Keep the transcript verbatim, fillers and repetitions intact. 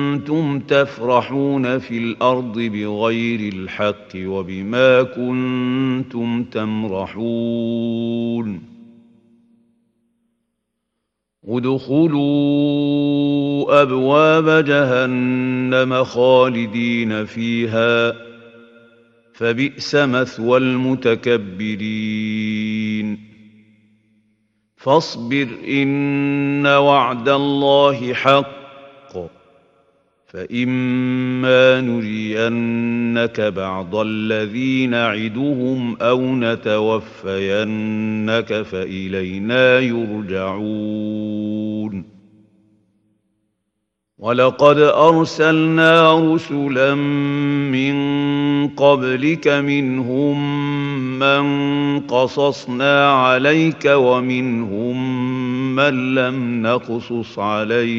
كنتم تفرحون في الأرض بغير الحق وبما كنتم تمرحون ادخلوا أبواب جهنم خالدين فيها فبئس مثوى المتكبرين فاصبر إن وعد الله حق فإما نرينك بعض الذي نعدهم أو نتوفينك فإلينا يرجعون ولقد أرسلنا رسلا من قبلك منهم من قصصنا عليك ومنهم من لم نقصص عليك